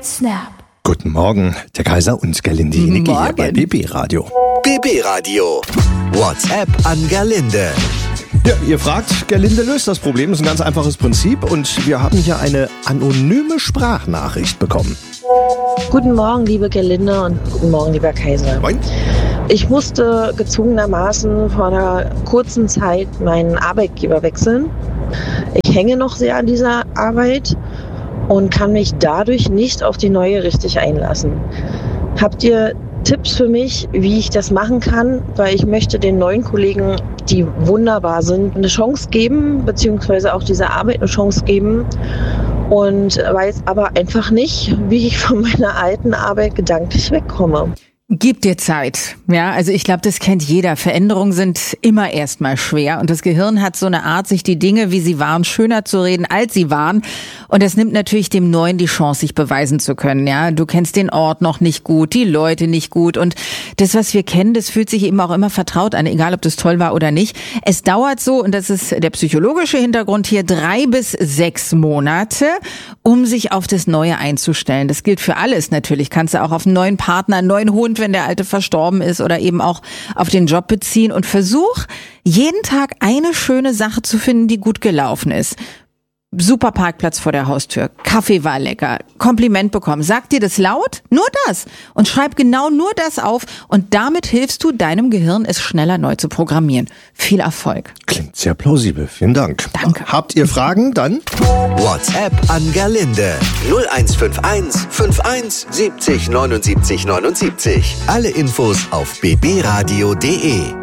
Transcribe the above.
mit Snap. Guten Morgen, der Kaiser und Gerlinde Jenecke hier bei BB Radio. BB Radio. WhatsApp an Gerlinde. Ja, ihr fragt, Gerlinde löst das Problem. Das ist ein ganz einfaches Prinzip und wir haben hier eine anonyme Sprachnachricht bekommen. Guten Morgen, liebe Gerlinde, und guten Morgen, lieber Kaiser. Moin. Ich musste gezwungenermaßen vor einer kurzen Zeit meinen Arbeitgeber wechseln. Ich hänge noch sehr an dieser Arbeit und kann mich dadurch nicht auf die neue richtig einlassen. Habt ihr Tipps für mich, wie ich das machen kann? Weil ich möchte den neuen Kollegen, die wunderbar sind, eine Chance geben, beziehungsweise auch dieser Arbeit eine Chance geben. Und weiß aber einfach nicht, wie ich von meiner alten Arbeit gedanklich wegkomme. Gib dir Zeit. Ja, also ich glaube, das kennt jeder. Veränderungen sind immer erstmal schwer und das Gehirn hat so eine Art, sich die Dinge, wie sie waren, schöner zu reden, als sie waren. Und das nimmt natürlich dem Neuen die Chance, sich beweisen zu können. Ja, du kennst den Ort noch nicht gut, die Leute nicht gut und das, was wir kennen, das fühlt sich eben auch immer vertraut an, egal ob das toll war oder nicht. Es dauert so, und das ist der psychologische Hintergrund hier, 3 bis 6 Monate, um sich auf das Neue einzustellen. Das gilt für alles natürlich. Kannst du auch auf einen neuen Partner, einen neuen Hund, wenn der alte verstorben ist, oder eben auch auf den Job beziehen, und versuch jeden Tag eine schöne Sache zu finden, die gut gelaufen ist. Super Parkplatz vor der Haustür, Kaffee war lecker, Kompliment bekommen. Sag dir das laut, nur das, und schreib genau nur das auf, und damit hilfst du deinem Gehirn, es schneller neu zu programmieren. Viel Erfolg. Klingt sehr plausibel, vielen Dank. Danke. Habt ihr Fragen? Dann WhatsApp an Gerlinde. 0151 51 70 79 79. Alle Infos auf bbradio.de.